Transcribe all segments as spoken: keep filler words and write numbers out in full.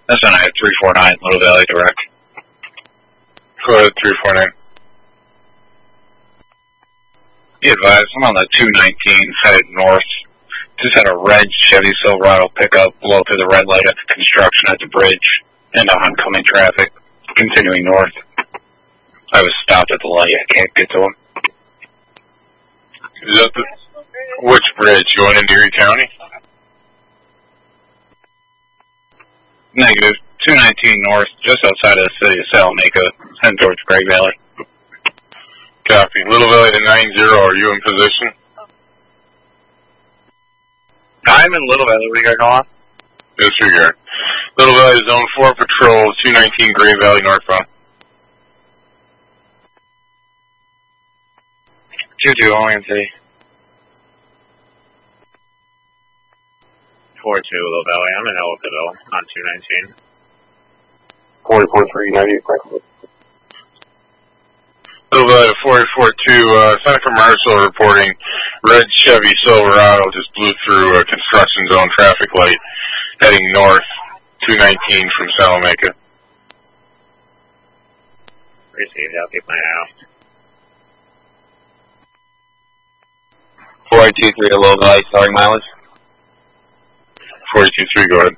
That's on I three four nine, Little Valley Direct. Go ahead, three four nine. Be advised, I'm on the two nineteen headed north. Just had a red Chevy Silverado pickup blow through the red light at the construction at the bridge into oncoming traffic, continuing north. I was stopped at the light. I can't get to him. Is that the, which bridge? Going into Erie County? Negative. two nineteen north, just outside of the city of Salamanca, heading towards Great Valley. Copy. Little Valley to nine zero, are you in position? I'm in Little Valley. What do you got going on? Disregard. Little Valley Zone four Patrol, two nineteen Great Valley northbound. two two, Oregon City. four two, Little Valley. I'm in Ellicottville on two nineteen. forty-four three ninety-eight, Franklin. Little Valley to four eight four two, uh, Senator Marshall reporting red Chevy Silverado just blew through a construction zone traffic light heading north, two nineteen from Salamanca. Received. I'll keep my eye out. four eight two three to Little Valley, starting mileage. four eight two three, go ahead.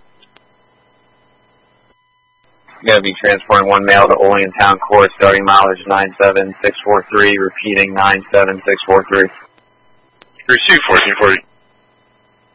Going to be transporting one male to Olean Town Court, starting mileage nine seven six four three, repeating nine seven six four three. Receive fourteen forty.